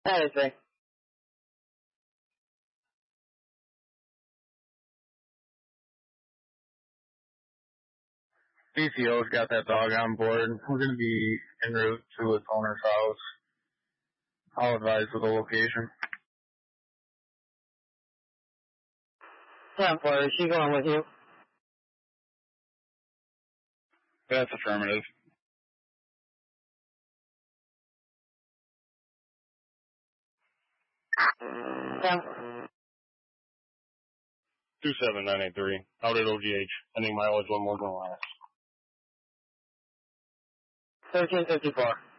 That is right. BCO's got that dog on board. We're going to be en route to its owner's house. I'll advise with the location. Yeah, for is she going with you? That's affirmative. Yeah. 27983, out at OGH, ending mileage 1 more than last. 1354.